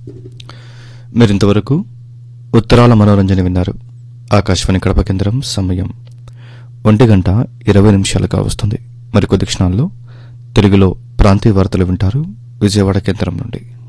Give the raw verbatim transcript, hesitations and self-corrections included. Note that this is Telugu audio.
మీరింతవరకు ఉత్తరాల మనోరంజన విన్నారు. ఆకాశవాణి కడప కేంద్రం సమయం ఒంటి గంట ఇరవై నిమిషాలుగా వస్తుంది. మరికొద్ది క్షణాల్లో తెలుగులో ప్రాంతీయ వార్తలు వింటారు విజయవాడ కేంద్రం నుండి.